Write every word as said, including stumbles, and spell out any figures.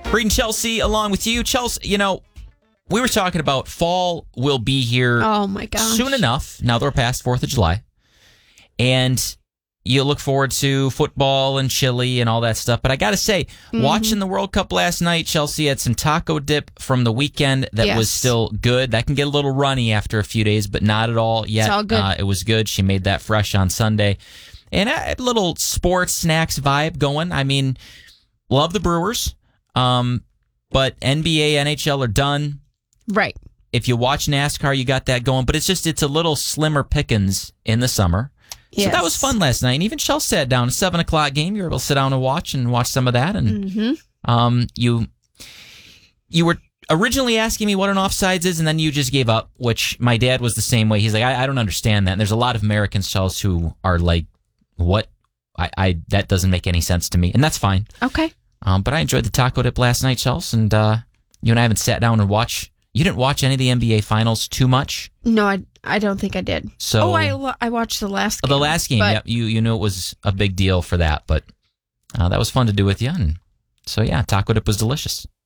Reed and Chelsea along with you. Chelsea, you know, we were talking about fall will be here Oh, my gosh. soon enough. Now that we're past fourth of July. And you look forward to football and chili and all that stuff. But I got to say, mm-hmm. watching the World Cup last night, Chelsea had some taco dip from the weekend that yes. was still good. That can get a little runny after a few days, but not at all yet. It's all good. Uh, it was good. She made that fresh on Sunday. And a little sports snacks vibe going. I mean, love the Brewers. Um, but N B A, N H L are done. Right. If you watch NASCAR, you got that going. But it's just, it's a little slimmer pickings in the summer. So yes. that was fun last night. And even Chelsea sat down. A seven o'clock game. You were able to sit down and watch and watch some of that. And mm-hmm. um, you you were originally asking me what an offsides is, and then you just gave up, which my dad was the same way. He's like, I, I don't understand that. And there's a lot of Americans, Chelsea, who are like, what? I, I That doesn't make any sense to me. And that's fine. Okay. Um, but I enjoyed the taco dip last night, Chelsea. And uh, you and I haven't sat down and watched. You didn't watch any of the N B A finals too much? No, I, I don't think I did. So, oh, I, I watched the last game. The last game, but... yeah. You, you knew it was a big deal for that. But uh, that was fun to do with you. And so, yeah, taco dip was delicious.